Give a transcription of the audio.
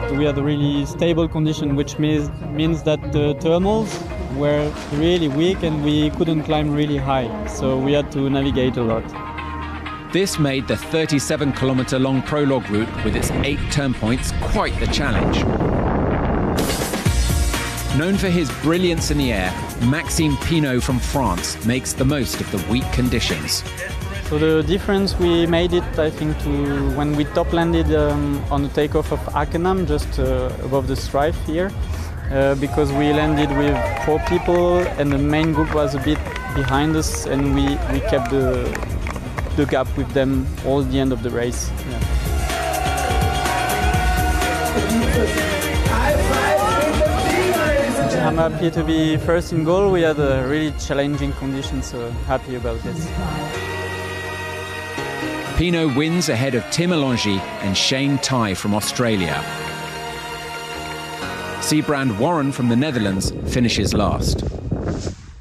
we had a really stable condition, which means that the thermals were really weak and we couldn't climb really high. So we had to navigate a lot. This made the 37-kilometre-long prologue route with its 8 turn points quite the challenge. Known for his brilliance in the air, Maxime Pinault from France makes the most of the weak conditions. So the difference, we made it, I think, to when we top landed on the takeoff of Hackenham, just above the stripe here, because we landed with 4 people and the main group was a bit behind us, and we kept the gap with them all the end of the race. Yeah. I'm happy to be first in goal. We had a really challenging condition, so happy about this. Pinault wins ahead of Tim Alongi and Shane Tai from Australia. Siebrand Warren from the Netherlands finishes last.